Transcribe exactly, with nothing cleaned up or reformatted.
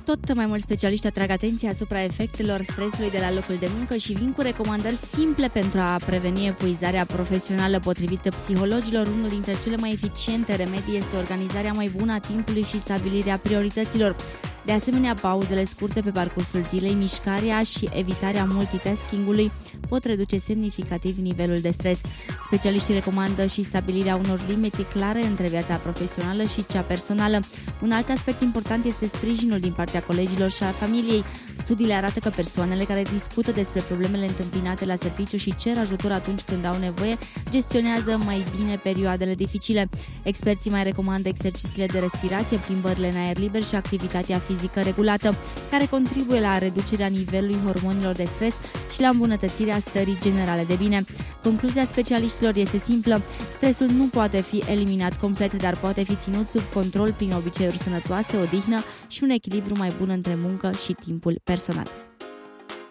Tot mai mulți specialiști atrag atenția asupra efectelor stresului de la locul de muncă și vin cu recomandări simple pentru a preveni epuizarea profesională. Potrivit psihologilor, unul dintre cele mai eficiente remedii este organizarea mai bună a timpului și stabilirea priorităților. De asemenea, pauzele scurte pe parcursul zilei, mișcarea și evitarea multitasking-ului pot reduce semnificativ nivelul de stres. Specialiștii recomandă și stabilirea unor limite clare între viața profesională și cea personală. Un alt aspect important este sprijinul din partea colegilor și a familiei. Studiile arată că persoanele care discută despre problemele întâmpinate la serviciu și cer ajutor atunci când au nevoie, gestionează mai bine perioadele dificile. Experții mai recomandă exercițiile de respirație, plimbările în aer liber și activitatea fizică regulată, care contribuie la reducerea nivelului hormonilor de stres și la îmbunătățirea stării generale de bine. Concluzia specialiștilor este simplă: stresul nu poate fi eliminat complet, dar poate fi ținut sub control prin obiceiuri sănătoase, odihnă și un echilibru mai bun între muncă și timpul personal.